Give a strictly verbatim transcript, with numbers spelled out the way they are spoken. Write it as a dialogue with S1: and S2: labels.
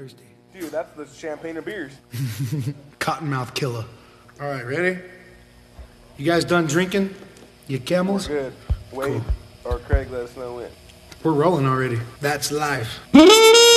S1: thirsty.
S2: Dude, that's the champagne of beers.
S1: Cottonmouth killer. All right, ready? You guys done drinking? You camels?
S2: We're good. Wait, cool. Or Craig let us know when.
S1: We're rolling already. That's life.